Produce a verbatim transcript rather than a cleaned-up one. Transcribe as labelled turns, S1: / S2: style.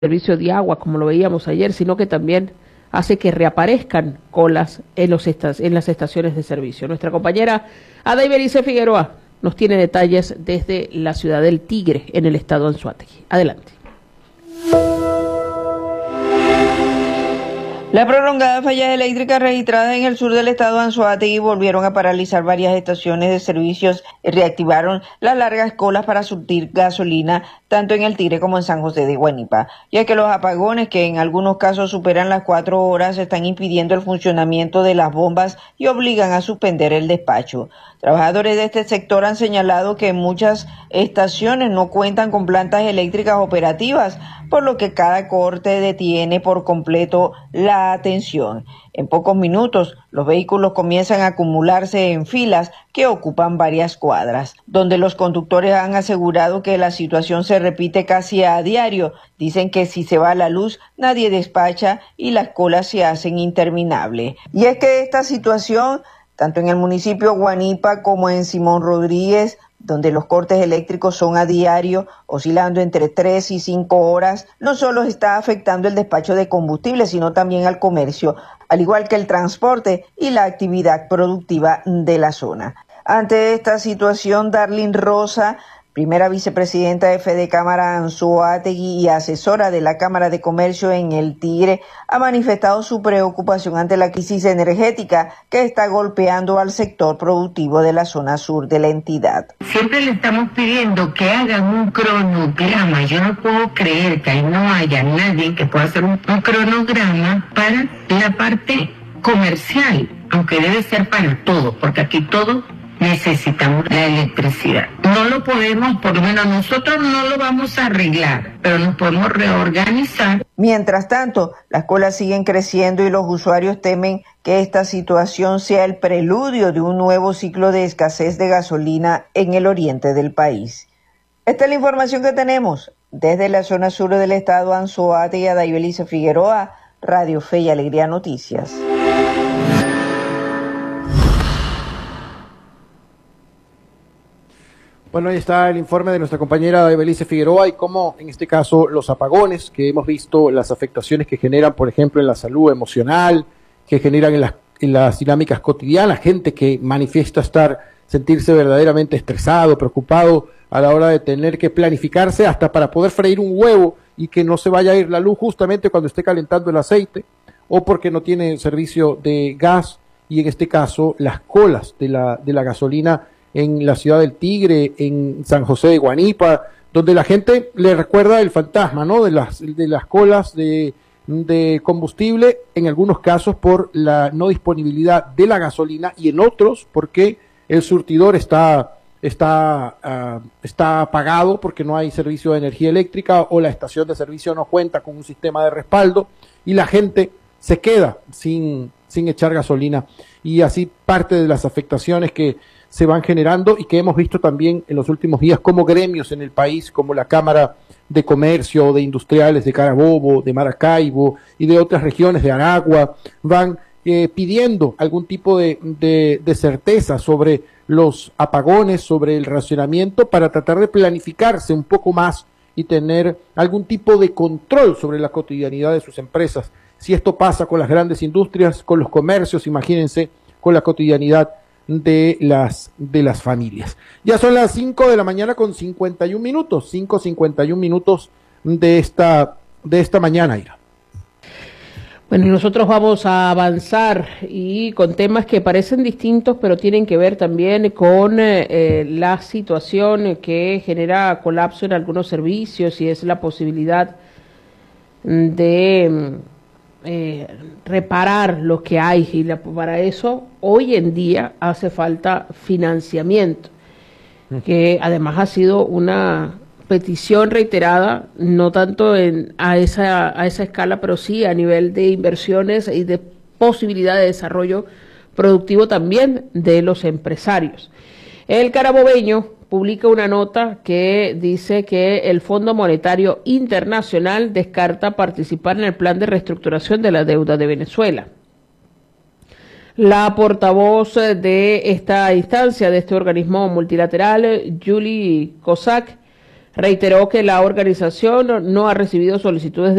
S1: servicio de agua, como lo veíamos ayer, sino que también hace que reaparezcan colas en, los estas, en las estaciones de servicio. Nuestra compañera Ada Iberice Figueroa nos tiene detalles desde la ciudad del Tigre, en el estado Anzoátegui. Adelante.
S2: Las prolongadas fallas eléctricas registradas en el sur del estado Anzoátegui volvieron a paralizar varias estaciones de servicios y reactivaron las largas colas para surtir gasolina tanto en el Tigre como en San José de Guanipa, ya que los apagones, que en algunos casos superan las cuatro horas, están impidiendo el funcionamiento de las bombas y obligan a suspender el despacho. Trabajadores de este sector han señalado que muchas estaciones no cuentan con plantas eléctricas operativas, por lo que cada corte detiene por completo la atención. En pocos minutos, los vehículos comienzan a acumularse en filas que ocupan varias cuadras, donde los conductores han asegurado que la situación se repite casi a diario. Dicen que si se va la luz, nadie despacha y las colas se hacen interminables. Y es que esta situación, tanto en el municipio Guanipa como en Simón Rodríguez, donde los cortes eléctricos son a diario, oscilando entre tres y cinco horas, no solo está afectando el despacho de combustible, sino también al comercio, al igual que el transporte y la actividad productiva de la zona. Ante esta situación, Darlene Rosa, primera vicepresidenta de Fedecámara Anzoátegui y asesora de la Cámara de Comercio en el Tigre, ha manifestado su preocupación ante la crisis energética que está golpeando al sector productivo de la zona sur de la entidad.
S3: Siempre le estamos pidiendo que hagan un cronograma. Yo no puedo creer que ahí no haya nadie que pueda hacer un, un cronograma para la parte comercial, aunque debe ser para todo, porque aquí todo necesitamos la electricidad. No lo podemos, por lo menos nosotros no lo vamos a arreglar, pero nos podemos reorganizar.
S2: Mientras tanto, las colas siguen creciendo y los usuarios temen que esta situación sea el preludio de un nuevo ciclo de escasez de gasolina en el oriente del país. Esta es la información que tenemos desde la zona sur del estado Anzoátegui. Ada Iberice Figueroa, Radio Fe y Alegría Noticias.
S4: Bueno, ahí está el informe de nuestra compañera Iberice Figueroa y cómo, en este caso, los apagones que hemos visto, las afectaciones que generan, por ejemplo, en la salud emocional, que generan en las, en las dinámicas cotidianas, gente que manifiesta estar, sentirse verdaderamente estresado, preocupado a la hora de tener que planificarse hasta para poder freír un huevo y que no se vaya a ir la luz justamente cuando esté calentando el aceite, o porque no tiene servicio de gas, y en este caso, las colas de la, de la gasolina en la ciudad del Tigre, en San José de Guanipa, donde la gente le recuerda el fantasma, ¿no? De las, de las colas de, de combustible, en algunos casos por la no disponibilidad de la gasolina y en otros porque el surtidor está, está, uh, está apagado porque no hay servicio de energía eléctrica o la estación de servicio no cuenta con un sistema de respaldo y la gente se queda sin, sin echar gasolina. Y así parte de las afectaciones que se van generando y que hemos visto también en los últimos días como gremios en el país, como la Cámara de Comercio, de Industriales de Carabobo, de Maracaibo y de otras regiones de Aragua, van eh, pidiendo algún tipo de, de, de certeza sobre los apagones, sobre el racionamiento, para tratar de planificarse un poco más y tener algún tipo de control sobre la cotidianidad de sus empresas. Si esto pasa con las grandes industrias, con los comercios, imagínense con la cotidianidad de las de las familias. Ya son las cinco de la mañana con cincuenta y un minutos, cinco cincuenta y un minutos de esta de esta mañana, Ira.
S1: Bueno, y nosotros vamos a avanzar y con temas que parecen distintos, pero tienen que ver también con eh, la situación que genera colapso en algunos servicios y es la posibilidad de Eh, reparar lo que hay y la, para eso hoy en día hace falta financiamiento, que además ha sido una petición reiterada, no tanto en, a, esa, a esa escala, pero sí a nivel de inversiones y de posibilidad de desarrollo productivo también de los empresarios. El carabobeño publica una nota que dice que el Fondo Monetario Internacional descarta participar en el plan de reestructuración de la deuda de Venezuela. La portavoz de esta instancia, de este organismo multilateral, Julie Kozak, Reiteró que la organización no ha recibido solicitudes de